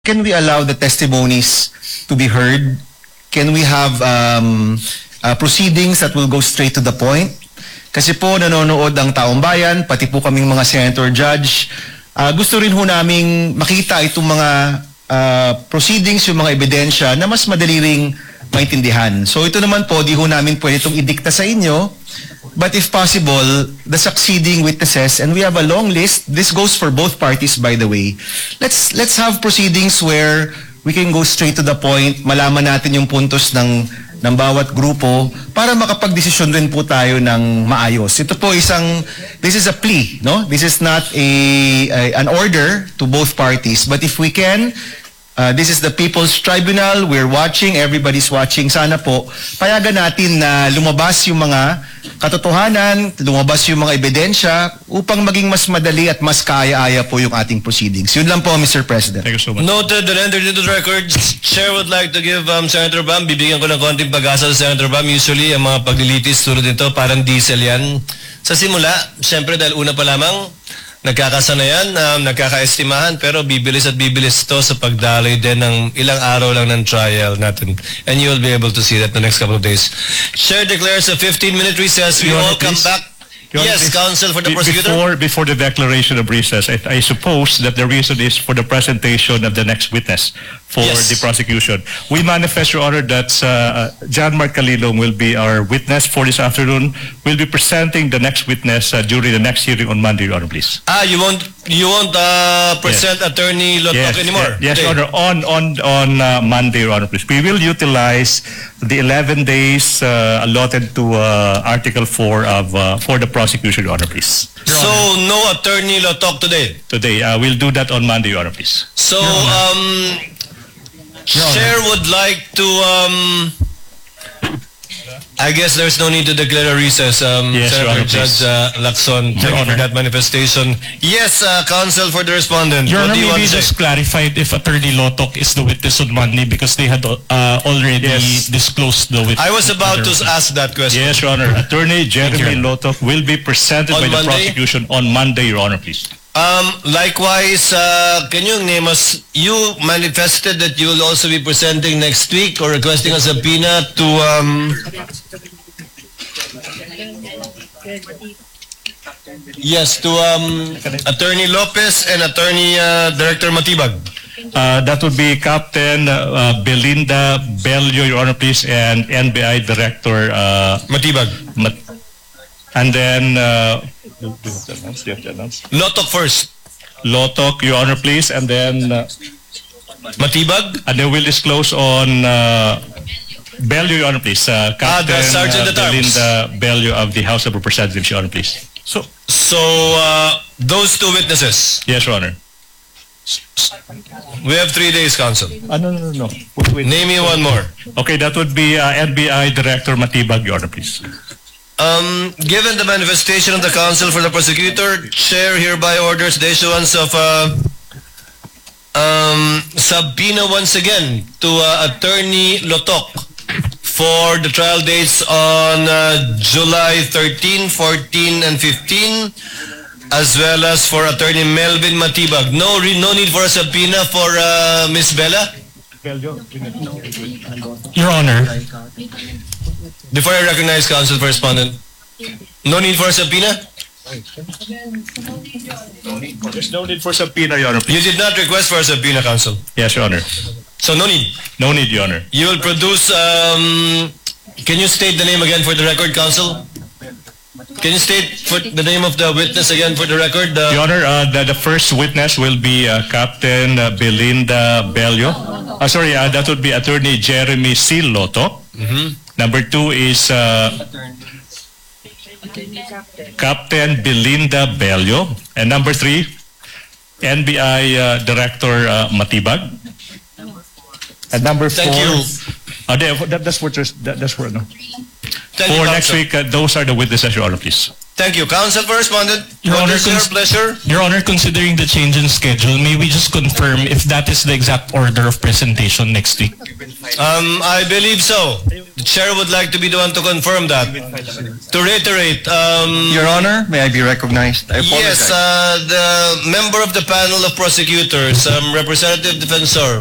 can we allow the testimonies to be heard? Can we have proceedings that will go straight to the point? Kasi po nanonood ang taong bayan, pati po kaming mga senator judge. Gusto rin ho naming makita itong mga proceedings, yung mga ebidensya na mas madali ring maintindihan. So ito naman po, di ho namin pwede itong idikta sa inyo. But if possible, the succeeding witnesses, and we have a long list, this goes for both parties by the way, let's have proceedings where we can go straight to the point, malaman natin yung puntos ng bawat grupo para makapagdesisyon rin po tayo ng maayos. Ito po this is a plea, no? This is not an order to both parties, but if we can, this is the People's Tribunal, we're watching, everybody's watching, sana po payagan natin na lumabas yung mga katotohanan, lumabas yung mga ebidensya upang maging mas madali at mas kaaya-aya po yung ating proceedings. Yun lang po, Mr. President. Thank you so much. Noted and entered into the records. Chair would like to give Senator Bam, bibigyan ko ng konting pag-asa sa Senator Bam. Usually, ang mga paglilitis tulad nito, parang diesel yan. Sa simula, syempre dahil una pa lamang, nagkakasanayan, nagkakaestimahan, pero bibilis at bibilis to sa pagdaloy din ng ilang araw lang ng trial natin. And you will be able to see that in the next couple of days. Chair declares a 15-minute recess. We all come back. Yes, counsel for the prosecutor. Before the declaration of recess, I suppose that the reason is for the presentation of the next witness for the prosecution. We manifest, Your Honor, that John Mark Calilong will be our witness for this afternoon. We'll be presenting the next witness during the next hearing on Monday, Your Honor, please. You won't present Attorney Lotok anymore? Yes, Your Honor, on Monday, Your Honor, please. We will utilize the 11 days allotted to Article 4 of for the prosecution, Your Honor, please. So, no Attorney Lotok today? Today, we'll do that on Monday, Your Honor, please. So, Chair would like to, I guess there's no need to declare a recess, Yes, Your Senator Honor, Judge Lacson. Thank you for that manifestation. Yes, counsel for the respondent. Your What Honor, do you want maybe to say? just clarified if Attorney Lotok is the witness on Monday because they had already disclosed the witness. I was about to ask that question. Yes, Your Honor. Attorney Jeremy Lotok will be presented On by the Monday? prosecution on Monday, Your Honor, please. Likewise, can you name us, you manifested that you will also be presenting next week or requesting a subpoena to, yes, to Attorney Lopez and Attorney Director Matibag. That would be Captain Belinda Bello, Your Honor, please, and NBI Director Matibag. And then Lotok first. Lotok, Your Honor, please, and then Matibag? and then we'll disclose on Bello, Your Honor, please. Captain the Sergeant at Arms. Belinda Bello of the House of Representatives, Your Honor, please. So those two witnesses. Yes, Your Honor. We have 3 days, counsel. No. Wait. Name me one more. Okay, that would be NBI Director Matibag, Your Honor, please. Given the manifestation of the counsel for the prosecutor, Chair hereby orders the issuance of subpoena once again to Attorney Lotok for the trial dates on July 13, 14, and 15, as well as for Attorney Melvin Matibag. No need for a subpoena for Ms. Bella? Your Honor, Before I recognize counsel for respondent, no need for a subpoena? There's no need for subpoena, Your Honor, You please. did not request for a subpoena, counsel. Yes, Your Honor. So no need. No need, Your Honor. You will produce, can you state the name again for the record, counsel? Can you state the name of the witness again for the record? Your Honor, the first witness will be Captain Belinda Bello. Sorry, that would be Attorney Jeremy C. Lotok. Number 2 is Captain Belinda Bello. And number 3, NBI Director Matibag. And number 4. Thank you. That's for no. Thank you, For next counsel. week, those are the witnesses, Your Honor, please. Thank you. Counsel for respondent, Your what Honor, is your pleasure? Your Honor, considering the change in schedule, may we just confirm if that is the exact order of presentation next week? I believe so. The chair would like to be the one to confirm that. To reiterate, Your Honor, may I be recognized? I apologize. yes, the member of the panel of prosecutors, Representative Defensor,